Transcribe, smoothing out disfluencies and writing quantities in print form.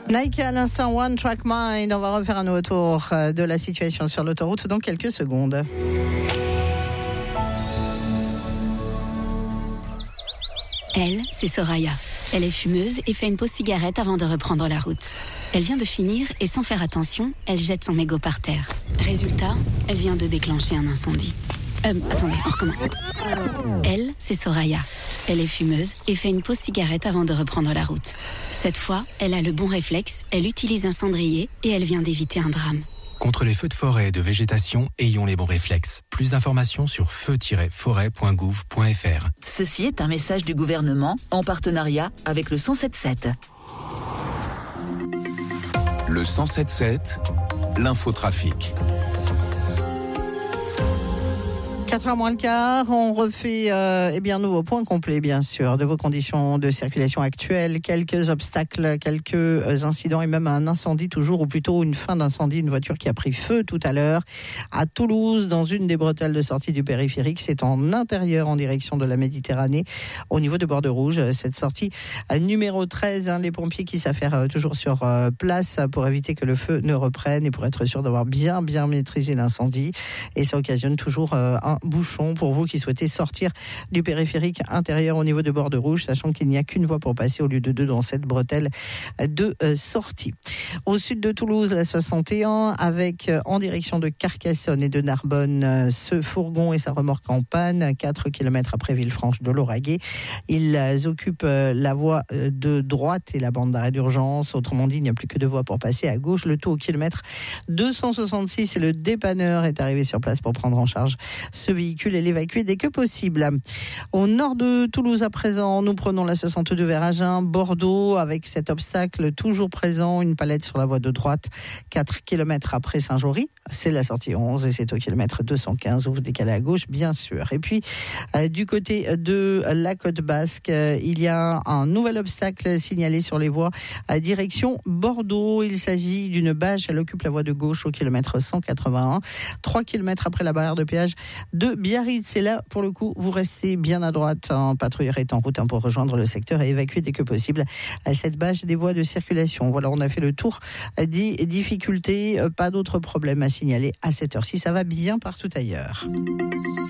Nike à l'instant, One Track Mind. On va refaire un retour de la situation sur l'autoroute dans quelques secondes. Elle, c'est Soraya. Elle est fumeuse et fait une pause cigarette avant de reprendre la route. Elle vient de finir et sans faire attention, elle jette son mégot par terre. Résultat, elle vient de déclencher un incendie. Attendez, on recommence. Elle, c'est Soraya. Elle est fumeuse et fait une pause cigarette avant de reprendre la route. Cette fois, elle a le bon réflexe, elle utilise un cendrier et elle vient d'éviter un drame. Contre les feux de forêt et de végétation, ayons les bons réflexes. Plus d'informations sur feu-forêt.gouv.fr. Ceci est un message du gouvernement en partenariat avec le 107.7. Le 107.7, l'infotrafic. 4h moins le quart, on refait nouveau point complet bien sûr de vos conditions de circulation actuelles, quelques obstacles, quelques incidents et même un incendie toujours, ou plutôt une fin d'incendie, une voiture qui a pris feu tout à l'heure à Toulouse dans une des bretelles de sortie du périphérique. C'est en intérieur en direction de la Méditerranée au niveau de Bordeaux-Rouge, cette sortie numéro 13, les pompiers qui s'affairent toujours sur place pour éviter que le feu ne reprenne et pour être sûr d'avoir bien maîtrisé l'incendie, et ça occasionne toujours un bouchon pour vous qui souhaitez sortir du périphérique intérieur au niveau de Bordeaux-Rouge, sachant qu'il n'y a qu'une voie pour passer au lieu de deux dans cette bretelle de sortie. Au sud de Toulouse, la 61, avec en direction de Carcassonne et de Narbonne, ce fourgon et sa remorque en panne, 4 km après Villefranche de Lauragais. Ils occupent la voie de droite et la bande d'arrêt d'urgence. Autrement dit, il n'y a plus que deux voies pour passer à gauche. Le tout au kilomètre 266, et le dépanneur est arrivé sur place pour prendre en charge ce véhicule et l'évacuer dès que possible. Au nord de Toulouse à présent, nous prenons la 62 vers Agen, Bordeaux, avec cet obstacle toujours présent, une palette sur la voie de droite, 4 km après Saint-Jory. C'est la sortie 11 et c'est au kilomètre 215 où vous décalez à gauche, bien sûr. Et puis, du côté de la Côte Basque, il y a un nouvel obstacle signalé sur les voies à direction Bordeaux. Il s'agit d'une bâche, elle occupe la voie de gauche au kilomètre 181, 3 km après la barrière de péage de Biarritz. Et là, pour le coup, vous restez bien à droite. Un patrouilleur est en route pour rejoindre le secteur et évacuer dès que possible cette bâche des voies de circulation. Voilà, on a fait le tour des difficultés. Pas d'autres problèmes à signaler à cette heure-ci. Ça va bien partout ailleurs.